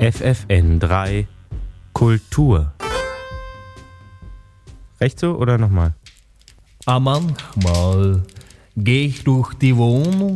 FFN3 Kultur. Recht so oder nochmal? Manchmal geh ich durch die Wohnung,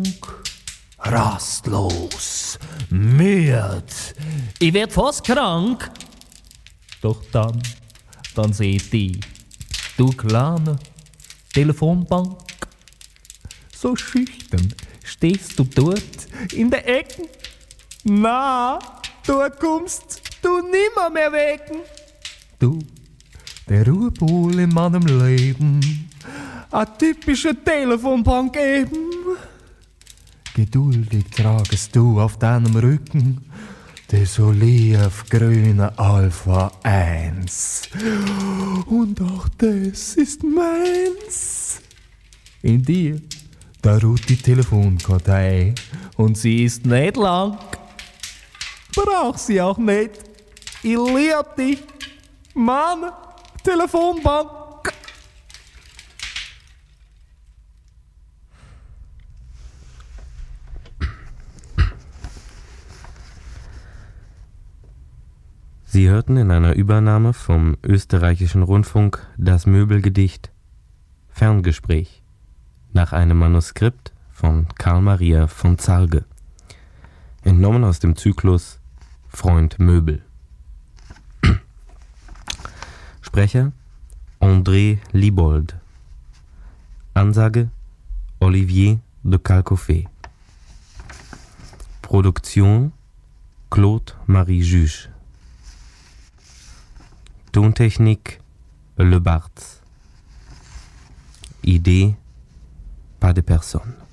rastlos, müde. Ich werd fast krank. Doch dann seht ich, du kleine Telefonbank. So schüchtern stehst du dort in der Ecke. Na, du kommst du nimmer mehr weg. Du, der Ruhepol in meinem Leben, a typische Telefonbank eben. Geduldig tragst du auf deinem Rücken das olivgrüne Alpha 1. Und auch das ist meins. In dir, da ruht die Telefonkartei und sie ist nicht lang. Brauch sie auch nicht. Ich lieb dich, Mann. Telefonbank. Sie hörten in einer Übernahme vom österreichischen Rundfunk das Möbelgedicht Ferngespräch nach einem Manuskript von Karl Maria von Zarge, entnommen aus dem Zyklus Freund Möbel. Sprecher André Liebold. Ansage Olivier de Calcofé. Produktion Claude Marie Juge. Tontechnik Le Barthes. Idée Pas de personne.